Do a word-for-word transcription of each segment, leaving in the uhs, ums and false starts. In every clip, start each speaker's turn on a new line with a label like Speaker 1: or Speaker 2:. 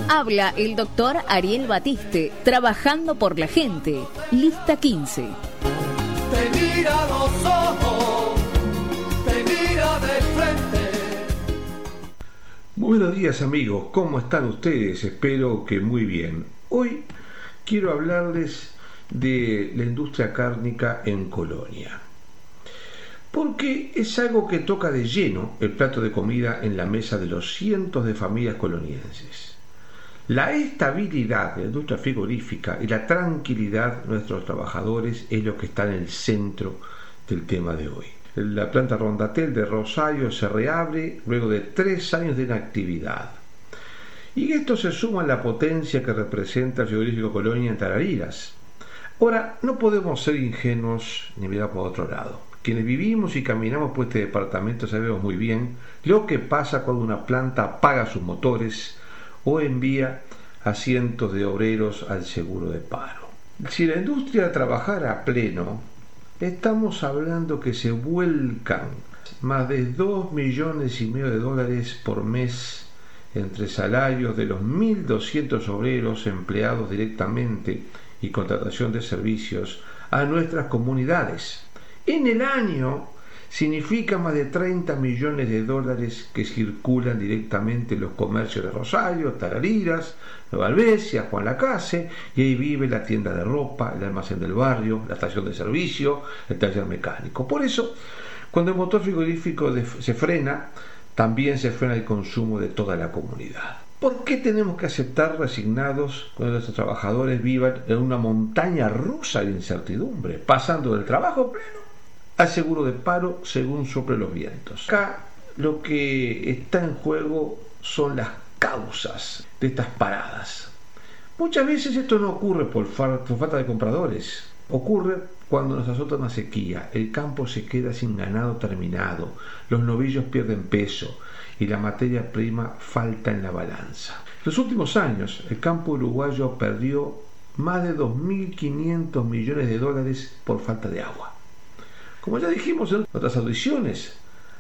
Speaker 1: Habla el doctor Ariel Batiste, trabajando por la gente. Lista quince.
Speaker 2: Te mira los ojos, te mira de frente.
Speaker 3: Muy buenos días amigos, ¿cómo están ustedes? Espero que muy bien. Hoy quiero hablarles de la industria cárnica en Colonia, porque es algo que toca de lleno el plato de comida en la mesa de los cientos de familias colonienses. La estabilidad de la industria frigorífica y la tranquilidad de nuestros trabajadores es lo que está en el centro del tema de hoy. La planta Rondatel de Rosario se reabre luego de tres años de inactividad. Y esto se suma a la potencia que representa el frigorífico Colonia en Tarariras. Ahora, no podemos ser ingenuos ni mirar por otro lado. Quienes vivimos y caminamos por este departamento sabemos muy bien lo que pasa cuando una planta apaga sus motores o envía a cientos de obreros al seguro de paro. Si la industria trabajara a pleno, estamos hablando que se vuelcan más de dos millones y medio de dólares por mes entre salarios de los mil doscientos obreros empleados directamente y contratación de servicios a nuestras comunidades. En el año significa más de treinta millones de dólares que circulan directamente en los comercios de Rosario, Tarariras, Nueva Albesia, Juan Lacase, y ahí vive la tienda de ropa, el almacén del barrio, la estación de servicio, el taller mecánico. Por eso, cuando el motor frigorífico de, se frena, también se frena el consumo de toda la comunidad. ¿Por qué tenemos que aceptar resignados cuando nuestros trabajadores vivan en una montaña rusa de incertidumbre, pasando del trabajo pleno al seguro de paro según soplen los vientos? Acá lo que está en juego son las causas de estas paradas. Muchas veces esto no ocurre por, por falta de compradores. Ocurre cuando nos azota una sequía, el campo se queda sin ganado terminado, los novillos pierden peso y la materia prima falta en la balanza. En los últimos años, el campo uruguayo perdió más de dos mil quinientos millones de dólares por falta de agua. Como ya dijimos en otras audiciones,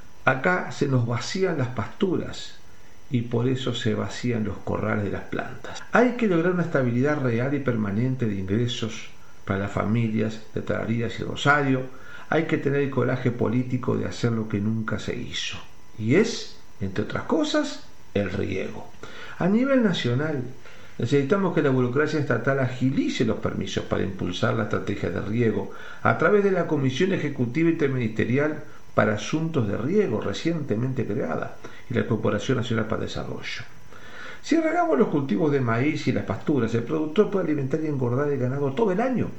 Speaker 3: acá se nos vacían las pasturas y por eso se vacían los corrales de las plantas. Hay que lograr una estabilidad real y permanente de ingresos para las familias de Tarariras y Rosario. Hay que tener el coraje político de hacer lo que nunca se hizo, y es, entre otras cosas, el riego. A nivel nacional, necesitamos que la burocracia estatal agilice los permisos para impulsar la estrategia de riego a través de la Comisión Ejecutiva Interministerial para Asuntos de Riego, recientemente creada, y la Corporación Nacional para el Desarrollo. Si regamos los cultivos de maíz y las pasturas, el productor puede alimentar y engordar el ganado todo el año.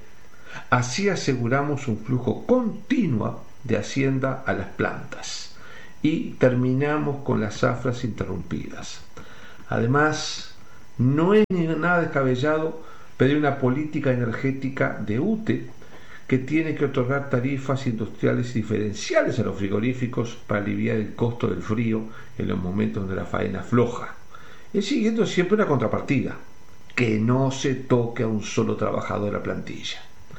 Speaker 3: Así aseguramos un flujo continuo de hacienda a las plantas y terminamos con las zafras interrumpidas. Además, no es nada descabellado pedir una política energética de U T E que tiene que otorgar tarifas industriales diferenciales a los frigoríficos para aliviar el costo del frío en los momentos donde la faena afloja. Y siguiendo siempre una contrapartida, que no se toque a un solo trabajador de la plantilla.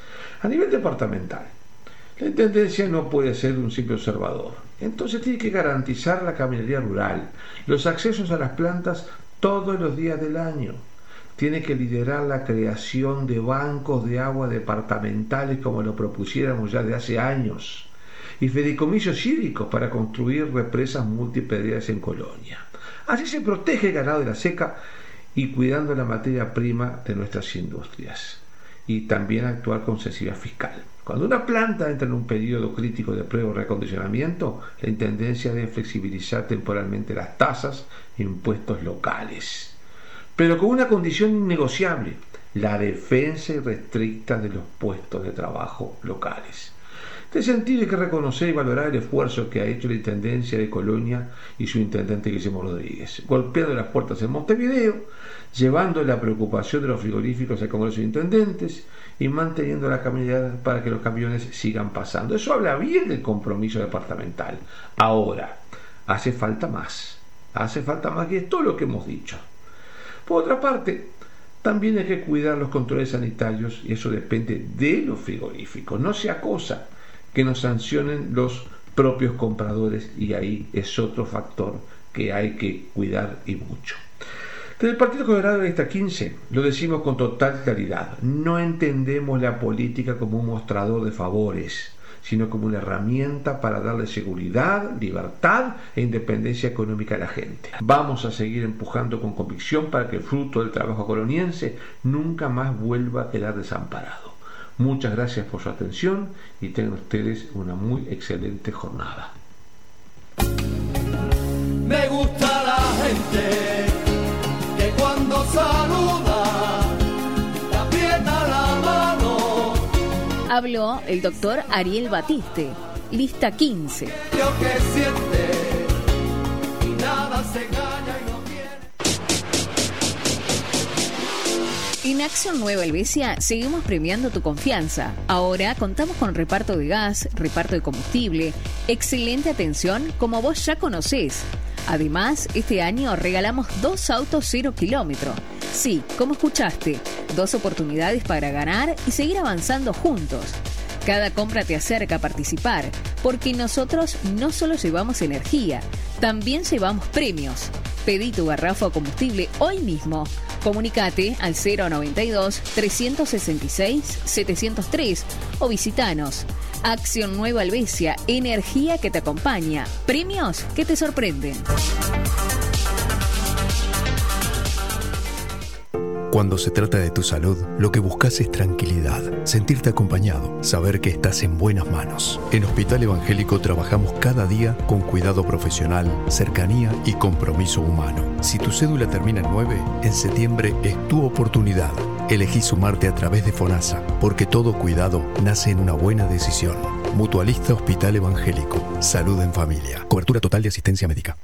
Speaker 3: A nivel departamental, la intendencia no puede ser un simple observador. Entonces tiene que garantizar la caminería rural, los accesos a las plantas todos los días del año. Tiene que liderar la creación de bancos de agua departamentales como lo propusiéramos ya de hace años, y fideicomisos hídricos para construir represas multipedriales en Colonia. Así se protege el ganado de la seca y cuidando la materia prima de nuestras industrias. Y también actuar con sensibilidad fiscal. Cuando una planta entra en un periodo crítico de prueba o reacondicionamiento, la intendencia debe flexibilizar temporalmente las tasas e impuestos locales, pero con una condición innegociable: la defensa irrestricta de los puestos de trabajo locales. En este sentido hay que reconocer y valorar el esfuerzo que ha hecho la Intendencia de Colonia y su intendente Guillermo Rodríguez, golpeando las puertas en Montevideo, llevando la preocupación de los frigoríficos al Congreso de Intendentes y manteniendo la caminidad para que los camiones sigan pasando. Eso habla bien del compromiso departamental. Ahora, hace falta más, hace falta más, y es todo lo que hemos dicho. Por otra parte, también hay que cuidar los controles sanitarios, y eso depende de los frigoríficos. No sea cosa que nos sancionen los propios compradores, y ahí es otro factor que hay que cuidar y mucho. Desde el Partido Colorado de Lista quince lo decimos con total claridad. No entendemos la política como un mostrador de favores, sino como una herramienta para darle seguridad, libertad e independencia económica a la gente. Vamos a seguir empujando con convicción para que el fruto del trabajo coloniense nunca más vuelva a quedar desamparado. Muchas gracias por su atención y tengan ustedes una muy excelente jornada.
Speaker 2: Me gusta la gente que cuando saluda te aprieta la mano.
Speaker 1: Habló el doctor Ariel Batiste, Lista quince.
Speaker 2: Lo que siente y nada se engaña y no quiere.
Speaker 1: En Acción Nueva Helvecia seguimos premiando tu confianza. Ahora contamos con reparto de gas, reparto de combustible, excelente atención como vos ya conocés. Además, este año regalamos dos autos cero kilómetro. Sí, como escuchaste, dos oportunidades para ganar y seguir avanzando juntos. Cada compra te acerca a participar, porque nosotros no solo llevamos energía, también llevamos premios. Pedí tu garrafa o combustible hoy mismo. Comunicate al cero noventa y dos, trescientos sesenta y seis, setecientos tres o visitanos. Acción Nueva Helvecia, energía que te acompaña, premios que te sorprenden.
Speaker 4: Cuando se trata de tu salud, lo que buscas es tranquilidad, sentirte acompañado, saber que estás en buenas manos. En Hospital Evangélico trabajamos cada día con cuidado profesional, cercanía y compromiso humano. Si tu cédula termina en nueve, en septiembre es tu oportunidad. Elegí sumarte a través de FONASA, porque todo cuidado nace en una buena decisión. Mutualista Hospital Evangélico. Salud en familia. Cobertura total de asistencia médica.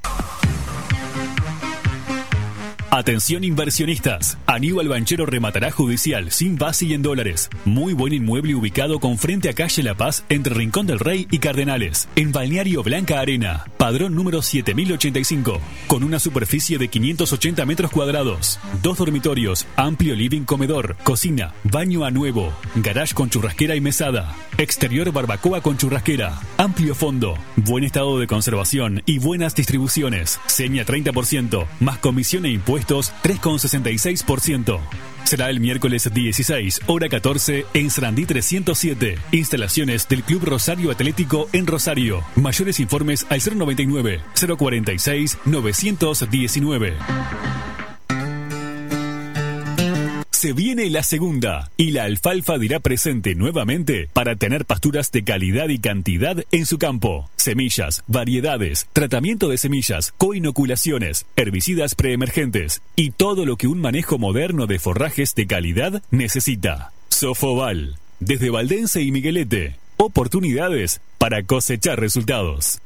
Speaker 5: Atención inversionistas, Aníbal Banchero rematará judicial sin base y en dólares. Muy buen inmueble ubicado con frente a calle La Paz entre Rincón del Rey y Cardenales, en Balneario Blanca Arena, padrón número siete mil ochenta y cinco, con una superficie de quinientos ochenta metros cuadrados, dos dormitorios, amplio living comedor, cocina, baño a nuevo, garage con churrasquera y mesada, exterior barbacoa con churrasquera, amplio fondo, buen estado de conservación y buenas distribuciones, seña treinta por ciento, más comisión e impuestos tres coma sesenta y seis por ciento. Será el miércoles dieciséis, hora catorce, en Sarandí trescientos siete. Instalaciones del Club Rosario Atlético en Rosario. Mayores informes al cero noventa y nueve, cero cuarenta y seis, novecientos diecinueve. Se viene la segunda y la alfalfa dirá presente nuevamente para tener pasturas de calidad y cantidad en su campo. Semillas, variedades, tratamiento de semillas, coinoculaciones, herbicidas preemergentes y todo lo que un manejo moderno de forrajes de calidad necesita. Sofoval, desde Valdense y Miguelete. Oportunidades para cosechar resultados.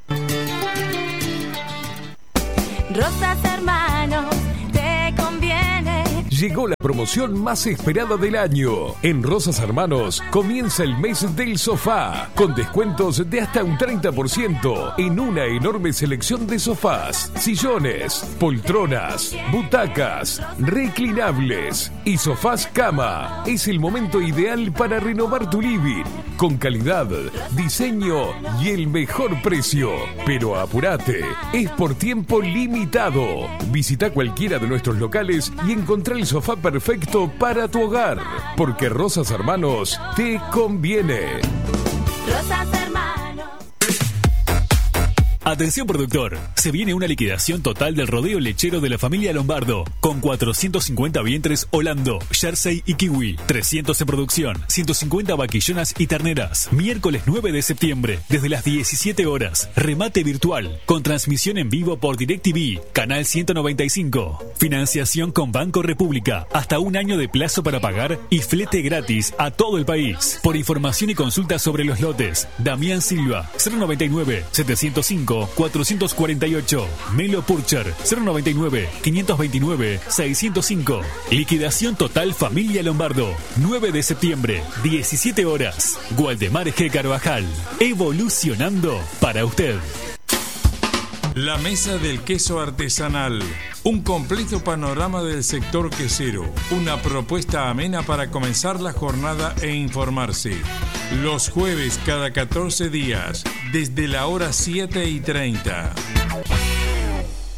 Speaker 6: Rosas Hermanos, te conviene.
Speaker 7: Llegó la promoción más esperada del año. En Rosas Hermanos comienza el mes del sofá, con descuentos de hasta un treinta por ciento en una enorme selección de sofás, sillones, poltronas, butacas, reclinables y sofás cama. Es el momento ideal para renovar tu living, con calidad, diseño y el mejor precio. Pero apúrate, es por tiempo limitado. Visita cualquiera de nuestros locales y encontrá el sofá perfecto para tu hogar, porque Rosas Hermanos te conviene.
Speaker 6: Rosas Hermanos.
Speaker 5: Atención productor, se viene una liquidación total del rodeo lechero de la familia Lombardo, con cuatrocientos cincuenta vientres Holando, Jersey y Kiwi, trescientos en producción, ciento cincuenta vaquillonas y terneras. Miércoles nueve de septiembre, desde las diecisiete horas, remate virtual, con transmisión en vivo por DirecTV, canal ciento noventa y cinco. Financiación con Banco República, hasta un año de plazo para pagar y flete gratis a todo el país. Por información y consulta sobre los lotes, Damián Silva, cero noventa y nueve, setecientos cinco, cuatrocientos cuarenta y ocho. Melo Purcher, cero noventa y nueve, quinientos veintinueve, seiscientos cinco. Liquidación total familia Lombardo, nueve de septiembre, diecisiete horas. Gualdemar G. Carvajal, evolucionando para usted.
Speaker 8: La Mesa del Queso Artesanal, un completo panorama del sector quesero, una propuesta amena para comenzar la jornada e informarse. Los jueves cada catorce días, desde la hora siete y treinta.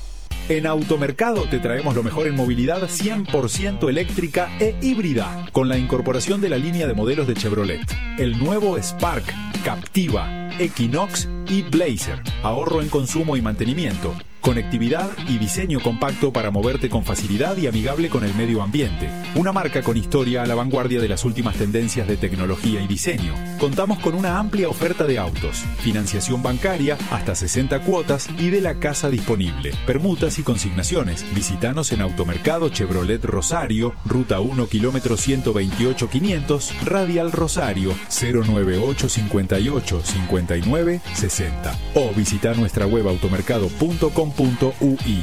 Speaker 9: En Automercado te traemos lo mejor en movilidad cien por ciento eléctrica e híbrida, con la incorporación de la línea de modelos de Chevrolet. El nuevo Spark, Captiva, Equinox y Blazer. Ahorro en consumo y mantenimiento. Conectividad y diseño compacto para moverte con facilidad y amigable con el medio ambiente. Una marca con historia a la vanguardia de las últimas tendencias de tecnología y diseño. Contamos con una amplia oferta de autos, financiación bancaria, hasta sesenta cuotas y de la casa disponible. Permutas y consignaciones. Visítanos en Automercado Chevrolet Rosario, Ruta uno, kilómetro ciento veintiocho quinientos, Radial Rosario, cero nueve ocho cinco ocho cinco nueve seis cero. O visita nuestra web automercado punto com punto u i.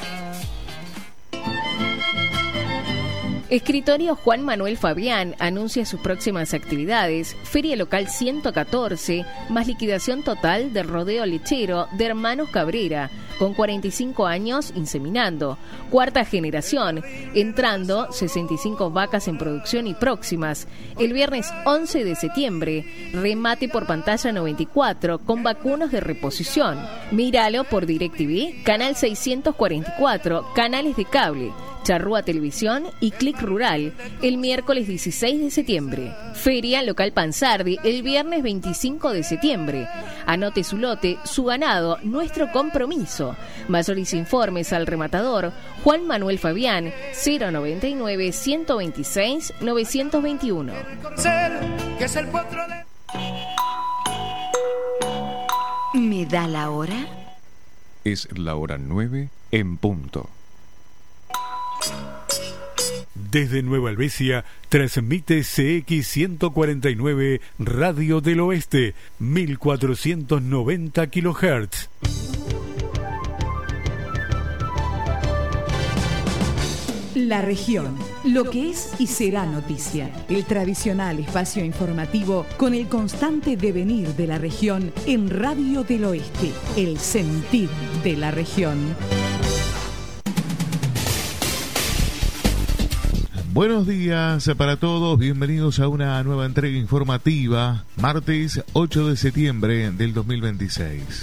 Speaker 1: Escritorio Juan Manuel Fabián anuncia sus próximas actividades. Feria Local ciento catorce, más liquidación total del rodeo lechero de Hermanos Cabrera, con cuarenta y cinco años inseminando. Cuarta generación, entrando sesenta y cinco vacas en producción y próximas. El viernes once de septiembre, remate por pantalla noventa y cuatro con vacunos de reposición. Míralo por DirecTV, canal seiscientos cuarenta y cuatro, canales de cable, Charrúa Televisión y Click Rural, el miércoles dieciséis de septiembre. Feria Local Pansardi, el viernes veinticinco de septiembre. Anote su lote, su ganado, nuestro compromiso. Mayores informes al rematador Juan Manuel Fabián, cero noventa y nueve, ciento veintiséis, novecientos veintiuno.
Speaker 10: ¿Me da la hora?
Speaker 4: Es la hora nueve en punto.
Speaker 11: Desde Nueva Albesia, transmite C X ciento cuarenta y nueve Radio del Oeste, mil cuatrocientos noventa kilohertz.
Speaker 12: La región, lo que es y será noticia. El tradicional espacio informativo con el constante devenir de la región en Radio del Oeste, el sentir de la región.
Speaker 13: Buenos días para todos, bienvenidos a una nueva entrega informativa, martes ocho de septiembre del dos mil veintiséis.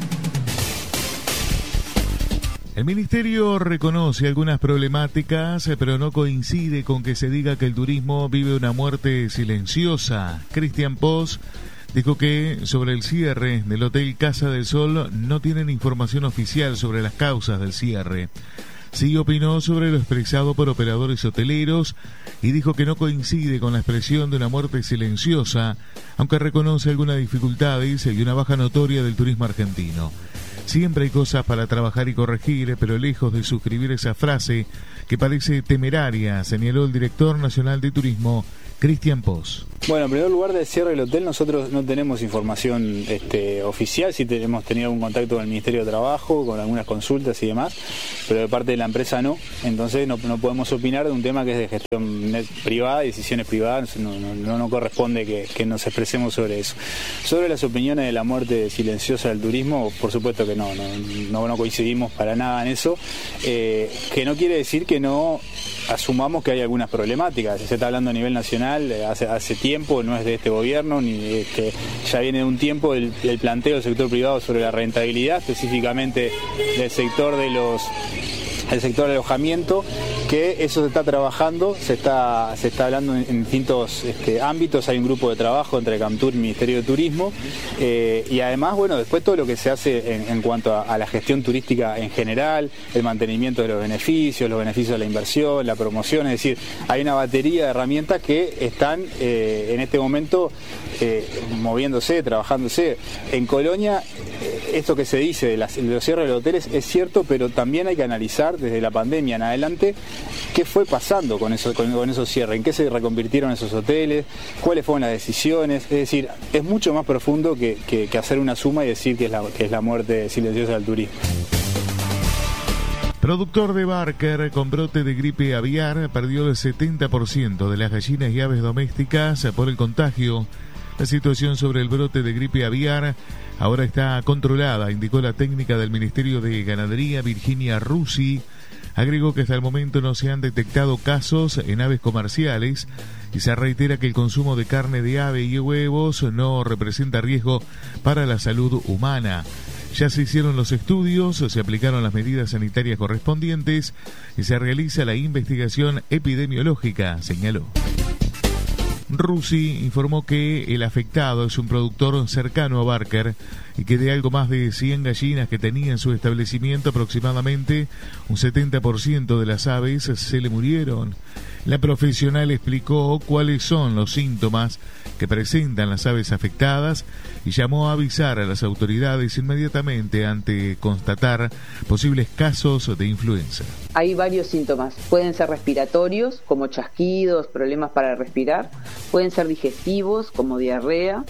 Speaker 13: El Ministerio reconoce algunas problemáticas, pero no coincide con que se diga que el turismo vive una muerte silenciosa. Cristian Pos dijo que sobre el cierre del Hotel Casa del Sol no tienen información oficial sobre las causas del cierre. Sí opinó sobre lo expresado por operadores hoteleros y dijo que no coincide con la expresión de una muerte silenciosa, aunque reconoce algunas dificultades y una baja notoria del turismo argentino. Siempre hay cosas para trabajar y corregir, pero lejos de suscribir esa frase que parece temeraria, señaló el director nacional de turismo, Cristian Pos.
Speaker 14: Bueno, en primer lugar, del cierre del hotel nosotros no tenemos información este, oficial, sí hemos tenido un contacto con el Ministerio de Trabajo, con algunas consultas y demás, pero de parte de la empresa no, entonces no, no podemos opinar de un tema que es de gestión net privada, decisiones privadas, no, no, no, no corresponde que, que nos expresemos sobre eso. Sobre las opiniones de la muerte silenciosa del turismo, por supuesto que no, no, no, no coincidimos para nada en eso, eh, que no quiere decir que no asumamos que hay algunas problemáticas, se está hablando a nivel nacional, hace, hace tiempo, no es de este gobierno, ni este, ya viene de un tiempo el, el planteo del sector privado sobre la rentabilidad, específicamente del sector de los el sector de alojamiento, que eso se está trabajando, se está se está hablando en, en distintos este, ámbitos, hay un grupo de trabajo entre Camtur y el Ministerio de Turismo, eh, y además, bueno, después todo lo que se hace en, en cuanto a, a la gestión turística en general, el mantenimiento de los beneficios, los beneficios de la inversión, la promoción, es decir, hay una batería de herramientas que están eh, en este momento eh, moviéndose, trabajándose. En Colonia, eh, esto que se dice de, las, de los cierres de los hoteles es cierto, pero también hay que analizar desde la pandemia en adelante qué fue pasando con, eso, con, con esos cierres, en qué se reconvirtieron esos hoteles, cuáles fueron las decisiones, es decir, es mucho más profundo que, que, que hacer una suma y decir que es, la, que es la muerte silenciosa del turismo.
Speaker 13: Productor de Barker con brote de gripe aviar perdió el setenta por ciento de las gallinas y aves domésticas por el contagio. La situación sobre el brote de gripe aviar ahora está controlada, indicó la técnica del Ministerio de Ganadería, Virginia Rusi. Agregó que hasta el momento no se han detectado casos en aves comerciales y se reitera que el consumo de carne de ave y huevos no representa riesgo para la salud humana. Ya se hicieron los estudios, se aplicaron las medidas sanitarias correspondientes y se realiza la investigación epidemiológica, señaló. Rusi informó que el afectado es un productor cercano a Barker y que de algo más de cien gallinas que tenía en su establecimiento, aproximadamente un setenta por ciento de las aves se le murieron. La profesional explicó cuáles son los síntomas que presentan las aves afectadas y llamó a avisar a las autoridades inmediatamente ante constatar posibles casos de influenza.
Speaker 15: Hay varios síntomas, pueden ser respiratorios como chasquidos, problemas para respirar, pueden ser digestivos como diarrea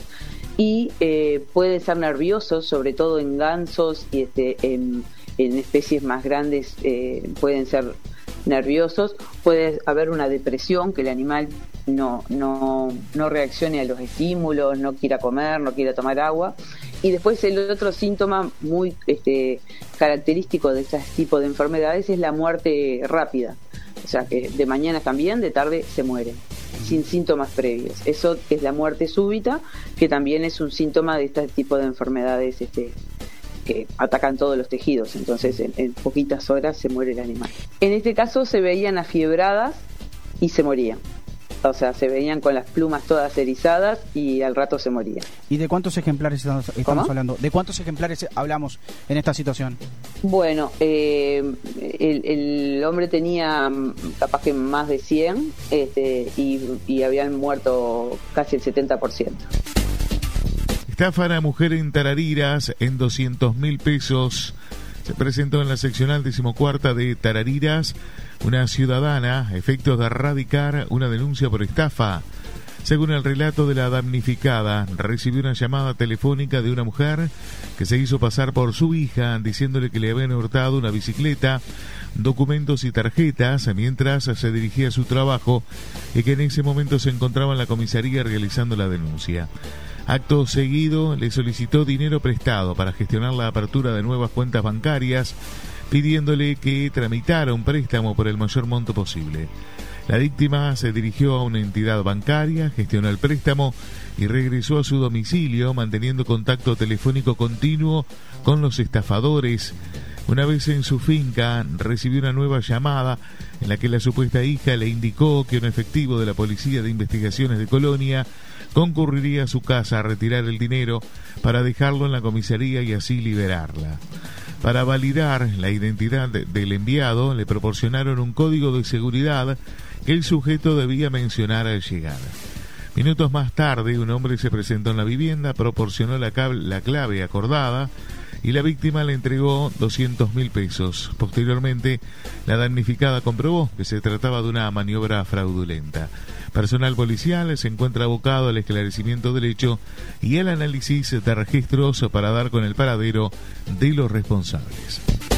Speaker 15: y eh, pueden ser nerviosos, sobre todo en gansos y este, en, en especies más grandes eh, pueden ser nerviosos, puede haber una depresión, que el animal no, no, no reaccione a los estímulos, no quiera comer, no quiera tomar agua. Y después el otro síntoma muy este, característico de este tipo de enfermedades es la muerte rápida, o sea que de mañana también, de tarde se mueren sin síntomas previos. Eso es la muerte súbita, que también es un síntoma de este tipo de enfermedades este, que atacan todos los tejidos, entonces en, en poquitas horas se muere el animal. En este caso se veían afiebradas y se morían, o sea, se veían con las plumas todas erizadas y al rato se morían.
Speaker 16: ¿Y de cuántos ejemplares estamos, estamos hablando? ¿De cuántos ejemplares hablamos en esta situación? Bueno,
Speaker 15: eh, el, el hombre tenía capaz que más de cien este, y, y habían muerto casi el setenta por ciento.
Speaker 13: Estafan a mujer en Tarariras en doscientos mil pesos. Se presentó en la seccional decimocuarta de Tarariras una ciudadana a efectos de erradicar una denuncia por estafa. Según el relato de la damnificada, recibió una llamada telefónica de una mujer que se hizo pasar por su hija diciéndole que le habían hurtado una bicicleta, documentos y tarjetas mientras se dirigía a su trabajo y que en ese momento se encontraba en la comisaría realizando la denuncia. Acto seguido, le solicitó dinero prestado para gestionar la apertura de nuevas cuentas bancarias, pidiéndole que tramitara un préstamo por el mayor monto posible. La víctima se dirigió a una entidad bancaria, gestionó el préstamo y regresó a su domicilio, manteniendo contacto telefónico continuo con los estafadores. Una vez en su finca, recibió una nueva llamada en la que la supuesta hija le indicó que un efectivo de la Policía de Investigaciones de Colonia concurriría a su casa a retirar el dinero para dejarlo en la comisaría y así liberarla. Para validar la identidad de, del enviado, le proporcionaron un código de seguridad que el sujeto debía mencionar al llegar. Minutos más tarde, un hombre se presentó en la vivienda, proporcionó la, la clave acordada y la víctima le entregó doscientos mil pesos. Posteriormente, la damnificada comprobó que se trataba de una maniobra fraudulenta. Personal policial se encuentra abocado al esclarecimiento del hecho y al análisis de registros para dar con el paradero de los responsables.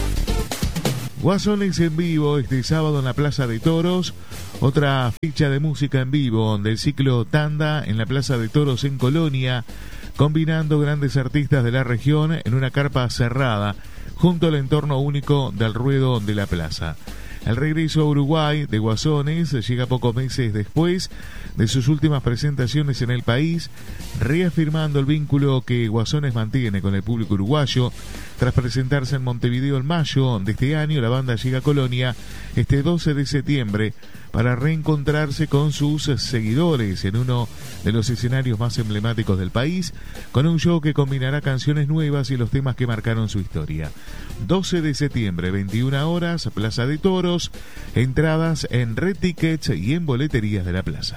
Speaker 13: Guasones en vivo este sábado en la Plaza de Toros, otra fecha de música en vivo del ciclo Tanda en la Plaza de Toros en Colonia, combinando grandes artistas de la región en una carpa cerrada junto al entorno único del ruedo de la plaza. El regreso a Uruguay de Guasones llega pocos meses después de sus últimas presentaciones en el país, reafirmando el vínculo que Guasones mantiene con el público uruguayo. Tras presentarse en Montevideo en mayo de este año, la banda llega a Colonia este doce de septiembre para reencontrarse con sus seguidores en uno de los escenarios más emblemáticos del país, con un show que combinará canciones nuevas y los temas que marcaron su historia. doce de septiembre, veintiuna horas, Plaza de Toros, entradas en Red Tickets y en boleterías de la plaza.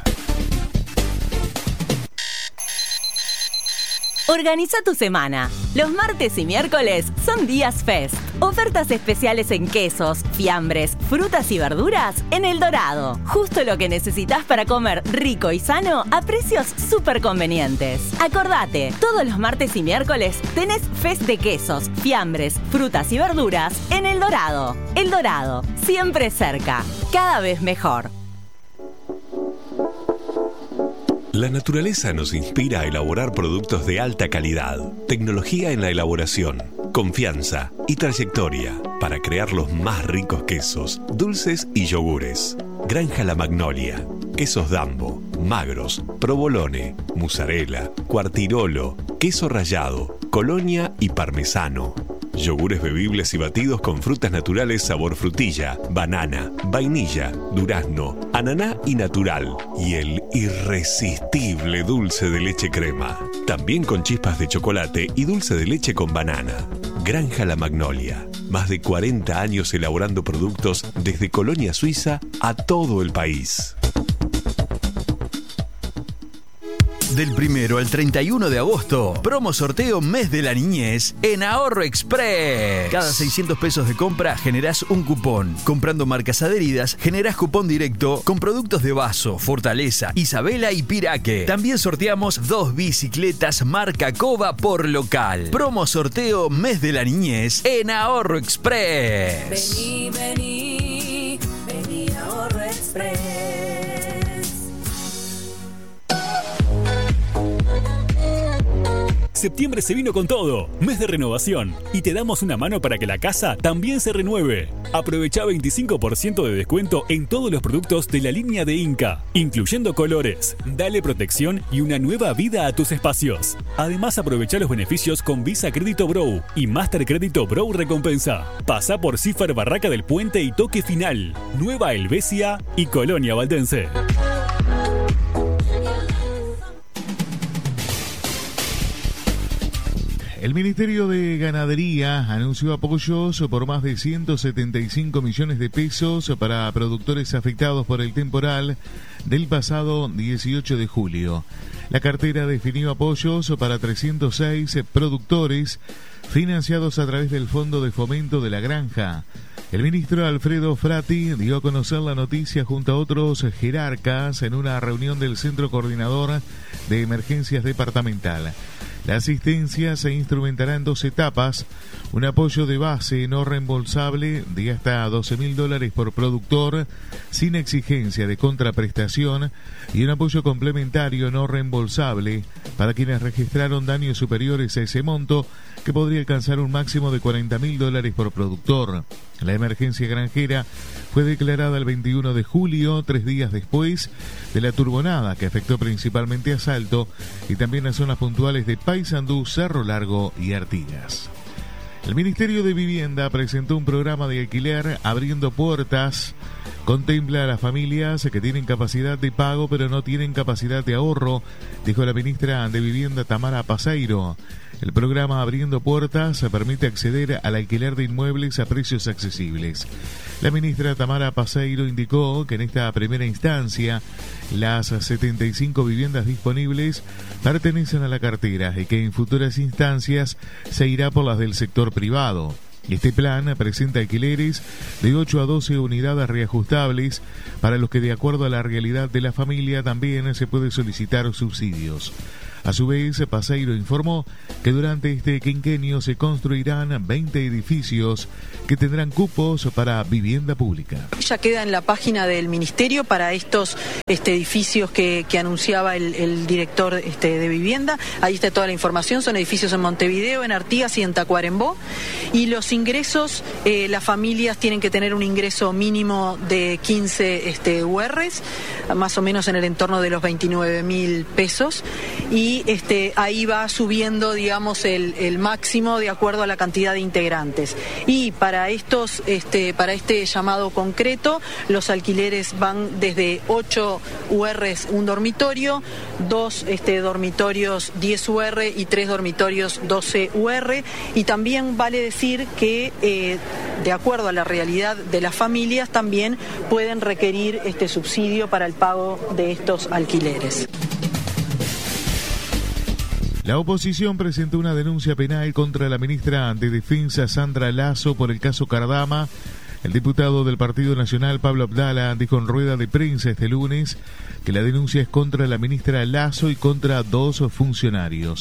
Speaker 17: Organiza tu semana. Los martes y miércoles son días Fest. Ofertas especiales en quesos, fiambres, frutas y verduras en El Dorado. Justo lo que necesitas para comer rico y sano a precios súper convenientes. Acordate, todos los martes y miércoles tenés Fest de quesos, fiambres, frutas y verduras en El Dorado. El Dorado, siempre cerca, cada vez mejor.
Speaker 18: La naturaleza nos inspira a elaborar productos de alta calidad, tecnología en la elaboración, confianza y trayectoria para crear los más ricos quesos, dulces y yogures. Granja La Magnolia, quesos Dambo, magros, provolone, mozzarella, cuartirolo, queso rallado, Colonia y Parmesano. Yogures bebibles y batidos con frutas naturales sabor frutilla, banana, vainilla, durazno, ananá y natural. Y el irresistible dulce de leche crema. También con chispas de chocolate y dulce de leche con banana. Granja La Magnolia. Más de cuarenta años elaborando productos desde Colonia, Suiza, a todo el país.
Speaker 19: Del primero al treinta y uno de agosto, promo sorteo Mes de la Niñez en Ahorro Express. Cada seiscientos pesos de compra generás un cupón. Comprando marcas adheridas, generás cupón directo con productos de Vaso, Fortaleza, Isabela y Piraque. También sorteamos dos bicicletas marca Cova por local. Promo sorteo Mes de la Niñez en Ahorro Express.
Speaker 6: Vení, vení, vení a Ahorro Express.
Speaker 5: Septiembre se vino con todo, mes de renovación, y te damos una mano para que la casa también se renueve. Aprovecha veinticinco por ciento de descuento en todos los productos de la línea de Inca, incluyendo colores. Dale protección y una nueva vida a tus espacios. Además, aprovecha los beneficios con Visa Crédito Brow y Master Crédito Brow Recompensa. Pasa por Cifar Barraca del Puente y Toque Final, Nueva Helvecia y Colonia Valdense.
Speaker 13: El Ministerio de Ganadería anunció apoyos por más de ciento setenta y cinco millones de pesos para productores afectados por el temporal del pasado dieciocho de julio. La cartera definió apoyos para trescientos seis productores financiados a través del Fondo de Fomento de la Granja. El ministro Alfredo Frati dio a conocer la noticia junto a otros jerarcas en una reunión del Centro Coordinador de Emergencias Departamental. La asistencia se instrumentará en dos etapas: un apoyo de base no reembolsable de hasta doce mil dólares por productor sin exigencia de contraprestación y un apoyo complementario no reembolsable para quienes registraron daños superiores a ese monto, que podría alcanzar un máximo de cuarenta mil dólares por productor. La emergencia granjera fue declarada el veintiuno de julio, tres días después de la turbonada que afectó principalmente a Salto y también a zonas puntuales de Paysandú, Cerro Largo y Artigas. El Ministerio de Vivienda presentó un programa de alquiler Abriendo Puertas. Contempla a las familias que tienen capacidad de pago pero no tienen capacidad de ahorro, dijo la ministra de Vivienda Tamara Paseiro. El programa Abriendo Puertas permite acceder al alquiler de inmuebles a precios accesibles. La ministra Tamara Paseiro indicó que en esta primera instancia las setenta y cinco viviendas disponibles pertenecen a la cartera y que en futuras instancias se irá por las del sector privado. Este plan presenta alquileres de ocho a doce unidades reajustables para los que, de acuerdo a la realidad de la familia, también se puede solicitar subsidios. A su vez, Paseiro informó que durante este quinquenio se construirán veinte edificios que tendrán cupos para vivienda pública.
Speaker 20: Ya queda en la página del Ministerio para estos este, edificios que, que anunciaba el, el director este, de vivienda. Ahí está toda la información. Son edificios en Montevideo, en Artigas y en Tacuarembó. Y los ingresos, eh, las familias tienen que tener un ingreso mínimo de quince este, U Rs, más o menos en el entorno de los veintinueve mil pesos. Y este, ahí va subiendo, digamos, el, el máximo de acuerdo a la cantidad de integrantes. Y para estos, este, para este llamado concreto, los alquileres van desde ocho U Rs un dormitorio, dos este, dormitorios diez U R y tres dormitorios doce U R. Y también vale decir que, eh, de acuerdo a la realidad de las familias, también pueden requerir este subsidio para el pago de estos alquileres.
Speaker 13: La oposición presentó una denuncia penal contra la ministra de Defensa Sandra Lasso por el caso Cardama. El diputado del Partido Nacional, Pablo Abdala, dijo en rueda de prensa este lunes que la denuncia es contra la ministra Lasso y contra dos funcionarios.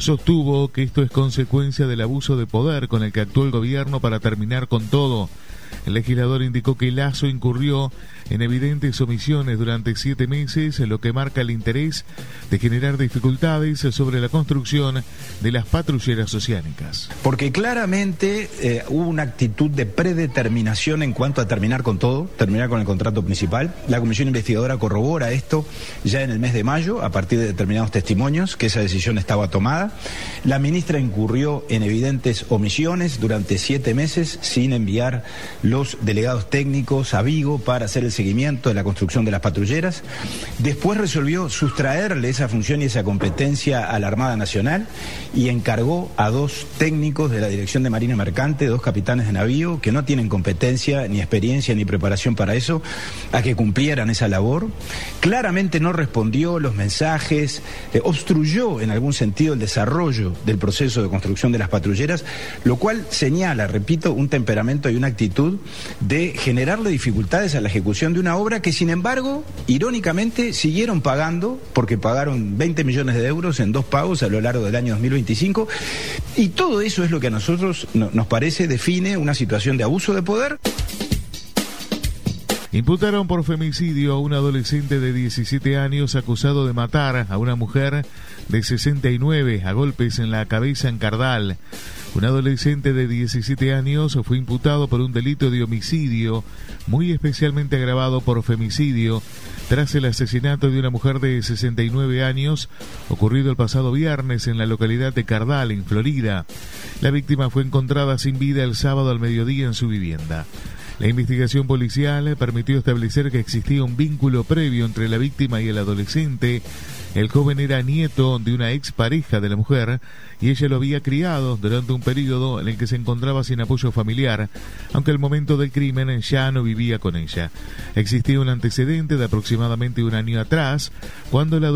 Speaker 13: Sostuvo que esto es consecuencia del abuso de poder con el que actuó el gobierno para terminar con todo. El legislador indicó que Lasso incurrió en evidentes omisiones durante siete meses, lo que marca el interés de generar dificultades sobre la construcción de las patrulleras oceánicas.
Speaker 21: Porque claramente eh, hubo una actitud de predeterminación en cuanto a terminar con todo, terminar con el contrato principal. La comisión investigadora corrobora esto ya en el mes de mayo, a partir de determinados testimonios, que esa decisión estaba tomada. La ministra incurrió en evidentes omisiones durante siete meses sin enviar los delegados técnicos a Vigo para hacer el seguimiento de la construcción de las patrulleras. Después resolvió sustraerle esa función y esa competencia a la Armada Nacional y encargó a dos técnicos de la Dirección de Marina Mercante, dos capitanes de navío, que no tienen competencia, ni experiencia, ni preparación para eso, a que cumplieran esa labor. Claramente no respondió los mensajes, eh, obstruyó en algún sentido el desarrollo del proceso de construcción de las patrulleras, lo cual señala, repito, un temperamento y una actitud de generarle dificultades a la ejecución de una obra que, sin embargo, irónicamente, siguieron pagando, porque pagaron veinte millones de euros en dos pagos a lo largo del año dos mil veinticinco, y todo eso es lo que a nosotros no, nos parece define una situación de abuso de poder.
Speaker 13: Imputaron por femicidio a un adolescente de diecisiete años acusado de matar a una mujer de sesenta y nueve a golpes en la cabeza en Cardal. Un adolescente de diecisiete años fue imputado por un delito de homicidio, muy especialmente agravado por femicidio, tras el asesinato de una mujer de sesenta y nueve años, ocurrido el pasado viernes en la localidad de Cardal, en Florida. La víctima fue encontrada sin vida el sábado al mediodía en su vivienda. La investigación policial permitió establecer que existía un vínculo previo entre la víctima y el adolescente. El joven era nieto de una expareja de la mujer y ella lo había criado durante un periodo en el que se encontraba sin apoyo familiar, aunque al momento del crimen ya no vivía con ella. Existía un antecedente de aproximadamente un año atrás, cuando la